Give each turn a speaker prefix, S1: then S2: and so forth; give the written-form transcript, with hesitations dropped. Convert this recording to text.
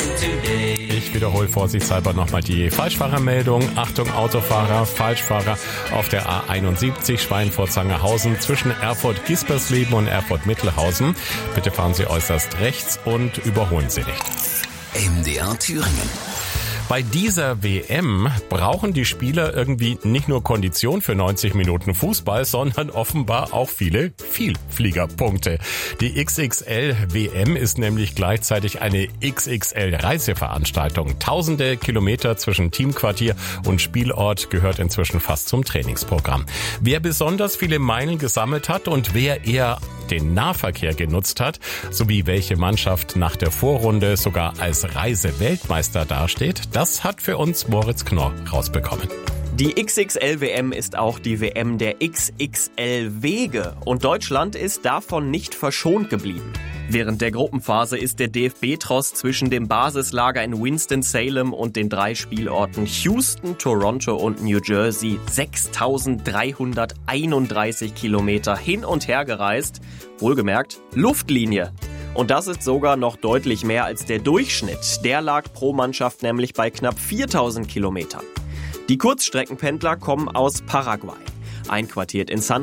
S1: Ich wiederhole vorsichtshalber nochmal die Falschfahrermeldung. Achtung Autofahrer, Falschfahrer auf der A71 Schweinfurt-Sangerhausen zwischen Erfurt-Gispersleben und Erfurt-Mittelhausen. Bitte fahren Sie äußerst rechts und überholen Sie nicht.
S2: MDR Thüringen.
S1: Bei dieser WM brauchen die Spieler irgendwie nicht nur Kondition für 90 Minuten Fußball, sondern offenbar auch viele Vielfliegerpunkte. Die XXL-WM ist nämlich gleichzeitig eine XXL-Reiseveranstaltung. Tausende Kilometer zwischen Teamquartier und Spielort gehört inzwischen fast zum Trainingsprogramm. Wer besonders viele Meilen gesammelt hat und wer eher den Nahverkehr genutzt hat, sowie welche Mannschaft nach der Vorrunde sogar als Reiseweltmeister dasteht, das hat für uns Moritz Knorr rausbekommen.
S3: Die XXL-WM ist auch die WM der XXL-Wege und Deutschland ist davon nicht verschont geblieben. Während der Gruppenphase ist der DFB-Tross zwischen dem Basislager in Winston-Salem und den 3 Spielorten Houston, Toronto und New Jersey 6.331 Kilometer hin und her gereist. Wohlgemerkt, Luftlinie. Und das ist sogar noch deutlich mehr als der Durchschnitt. Der lag pro Mannschaft nämlich bei knapp 4.000 Kilometern. Die Kurzstreckenpendler kommen aus Paraguay. Einquartiert in San